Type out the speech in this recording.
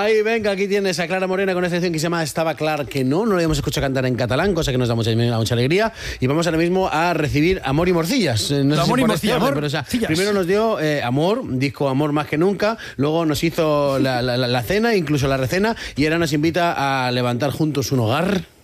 Ahí, venga, aquí tienes a Clara Morena con esta canción que se llama Estaba clar que no lo habíamos escuchado cantar en catalán, cosa que nos da mucha alegría. Y vamos ahora mismo a recibir Amor y Morcillas. No sé Amor si y por Morcillas, orden, amor, pero, o sea, Morcillas. primero nos dio Amor, disco Amor más que nunca, luego nos hizo la cena, incluso la recena, y ahora nos invita a levantar juntos un hogar.